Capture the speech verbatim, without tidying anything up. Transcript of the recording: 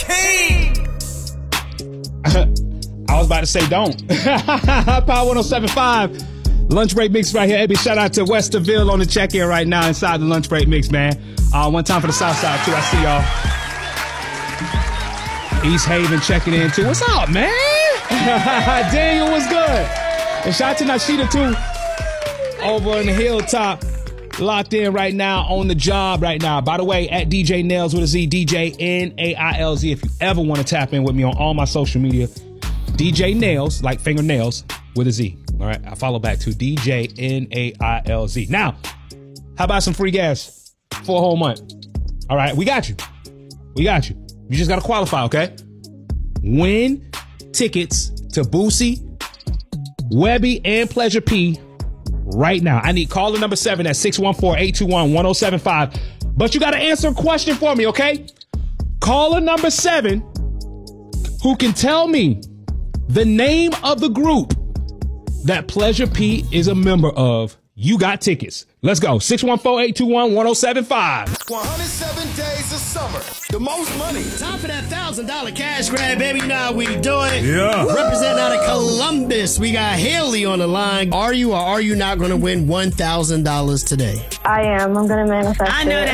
King. I was about to say don't. Power one oh seven point five. Lunch break mix right here. Hey, big shout out to Westerville on the check-in right now inside the lunch break mix, man. Uh, one time for the South Side, too. I see y'all. East Haven checking in, too. What's up, man? Daniel, what's good? And shout out to Nashida, too. Over on the hilltop. Locked in right now on the job right now. By the way, at D J Nails with a Z, D J N A I L Z. If you ever want to tap in with me on all my social media, D J Nails, like fingernails, with a Z. All right, I follow back to D J N A I L Z. Now, how about some free gas for a whole month? All right, we got you. We got you. You just got to qualify, okay? Win tickets to Boosie, Webby, and Pleasure P right now. I need caller number seven at six one four, eight two one, one oh seven five. But you got to answer a question for me, okay? Caller number seven who can tell me the name of the group that Pleasure P is a member of. You got tickets. Let's go. six one four, eight two one, one oh seven five. one hundred seven days of summer. The most money. Time for that one thousand dollars cash grab, baby. You know how we do it. Yeah. Representing out of Columbus, we got Haley on the line. Are you or are you not going to win one thousand dollars today? I am. I'm going to manifest I know it.